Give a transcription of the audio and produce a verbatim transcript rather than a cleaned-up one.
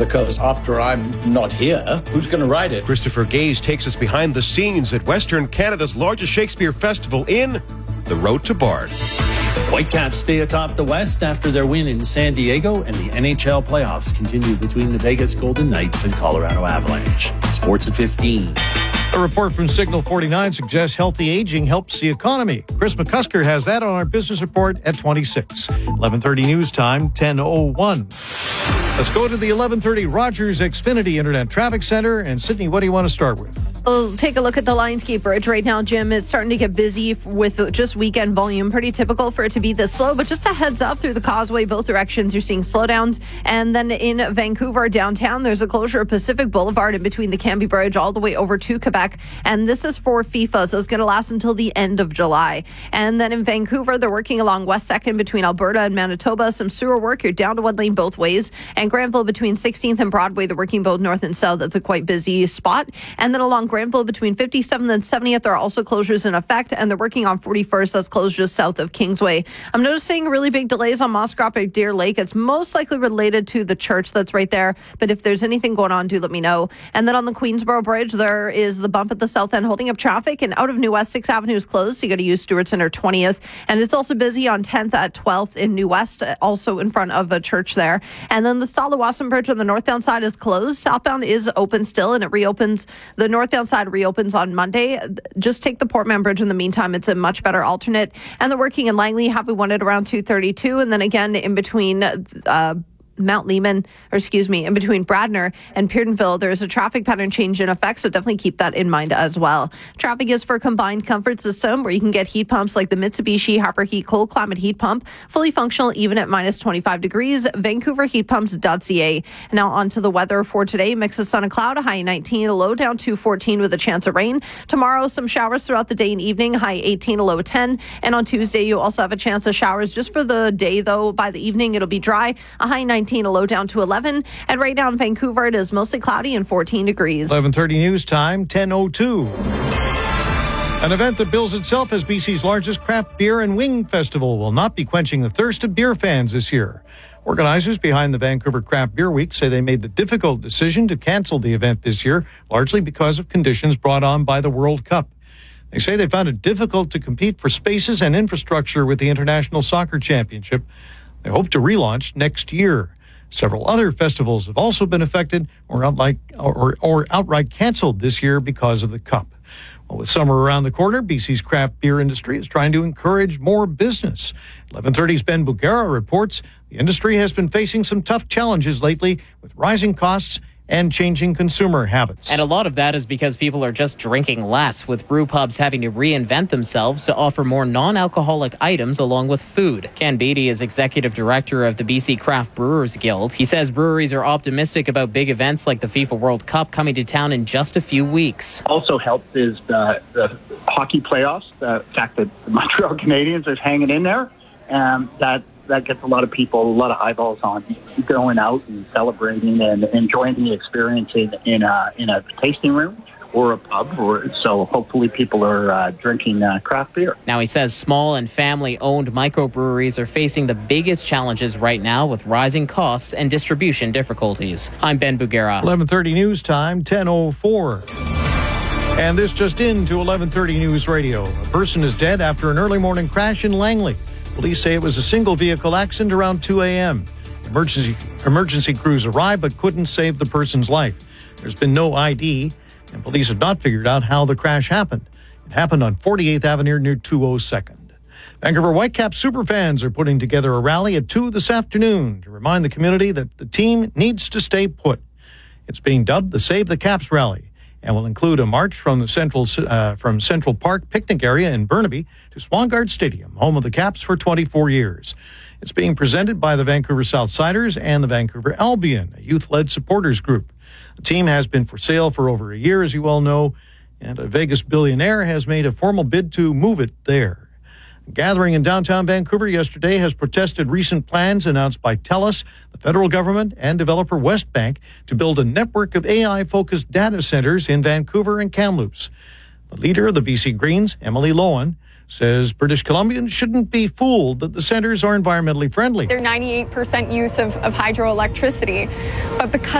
because after I'm not here, who's going to ride it? Christopher Gaze takes us behind the scenes at Western Canada's largest Shakespeare festival in The Road to Bard. Whitecaps stay atop the West after their win in San Diego, and the N H L playoffs continue between the Vegas Golden Knights and Colorado Avalanche. Sports at fifteen. A report from Signal forty-nine suggests healthy aging helps the economy. Chris McCusker has that on our business report at twenty-six. eleven thirty news time, ten oh one. Let's go to the eleven thirty Rogers Xfinity Internet Traffic Center. And Sydney, what do you want to start with? We'll take a look at the Lionsgate Bridge right now, Jim. It's starting to get busy with just weekend volume. Pretty typical for it to be this slow, but just a heads up through the causeway, both directions, you're seeing slowdowns. And then in Vancouver downtown, there's a closure of Pacific Boulevard in between the Cambie Bridge all the way over to Quebec. And this is for FIFA, so it's going to last until the end of July. And then in Vancouver, they're working along West second between Alberta and Manitoba. Some sewer work. You're down to one lane both ways. And Granville between sixteenth and Broadway, they're working both north and south. That's a quite busy spot. And then along Granville between fifty-seventh and seventieth, there are also closures in effect, and they're working on forty-first. That's closed just south of Kingsway. I'm noticing really big delays on Mosscropic Deer Lake. It's most likely related to the church that's right there, but if there's anything going on, do let me know. And then on the Queensboro Bridge, there is the bump at the south end holding up traffic, and out of New West, sixth Avenue is closed, so you got to use Stewartson or twentieth. And it's also busy on tenth at twelfth in New West, also in front of a church there. And then the Stalawasan Bridge on the northbound side is closed. Southbound is open still, and it reopens. The northbound side reopens on Monday. Just take the Portman Bridge in the meantime. It's a much better alternate. And the working in Langley, Happy One at around two thirty-two. And then again in between uh, Mount Lehman, or excuse me, in between Bradner and Peardenville, there's a traffic pattern change in effect, so definitely keep that in mind as well. Traffic is for combined comfort system, where you can get heat pumps like the Mitsubishi Harper Heat Cold Climate Heat Pump, fully functional even at minus twenty-five degrees, vancouver heat pumps dot c a. Now on to the weather for today. Mix of sun and cloud, a high nineteen, a low down to fourteen with a chance of rain. Tomorrow, some showers throughout the day and evening, high eighteen, a low ten. And on Tuesday, you also have a chance of showers just for the day, though. By the evening, it'll be dry, a high nineteen, a low down to eleven. And right now in Vancouver, it is mostly cloudy and fourteen degrees. eleven thirty news time, ten oh two. An event that bills itself as B C's largest craft beer and wing festival will not be quenching the thirst of beer fans this year. Organizers behind the Vancouver Craft Beer Week say they made the difficult decision to cancel the event this year, largely because of conditions brought on by the World Cup. They say they found it difficult to compete for spaces and infrastructure with the International Soccer Championship. They hope to relaunch next year. Several other festivals have also been affected or outright, or, or outright canceled this year because of the Cup. Well, with summer around the corner, B C's craft beer industry is trying to encourage more business. eleven thirty's Ben Bugera reports the industry has been facing some tough challenges lately with rising costs and changing consumer habits. And a lot of that is because people are just drinking less, with brew pubs having to reinvent themselves to offer more non-alcoholic items along with food. Ken Beatty is executive director of the B C Craft Brewers Guild. He says breweries are optimistic about big events like the FIFA World Cup coming to town in just a few weeks. Also helped is the, the hockey playoffs, the fact that the Montreal Canadiens are hanging in there, and that that gets a lot of people, a lot of eyeballs on going out and celebrating and enjoying the experience in, in, a, in a tasting room or a pub. Or, so hopefully people are uh, drinking uh, craft beer. Now, he says small and family-owned microbreweries are facing the biggest challenges right now with rising costs and distribution difficulties. I'm Ben Bugera. eleven thirty news time, ten oh four. And this just in to eleven thirty News Radio. A person is dead after an early morning crash in Langley. Police say it was a single vehicle accident around two a.m. Emergency emergency crews arrived but couldn't save the person's life. There's been no I D, and police have not figured out how the crash happened. It happened on forty-eighth Avenue near two oh second. Vancouver Whitecaps superfans are putting together a rally at two this afternoon to remind the community that the team needs to stay put. It's being dubbed the Save the Caps Rally, and will include a march from the Central uh, from Central Park picnic area in Burnaby to Swangard Stadium, home of the Caps for twenty-four years. It's being presented by the Vancouver Southsiders and the Vancouver Albion, a youth-led supporters group. The team has been for sale for over a year, as you all know, and a Vegas billionaire has made a formal bid to move it there. A gathering in downtown Vancouver yesterday has protested recent plans announced by TELUS, the federal government, and developer Westbank to build a network of A I-focused data centers in Vancouver and Kamloops. The leader of the B C Greens, Emily Lohan, says British Columbians shouldn't be fooled that the centers are environmentally friendly. They're ninety-eight percent use of, of hydroelectricity, but because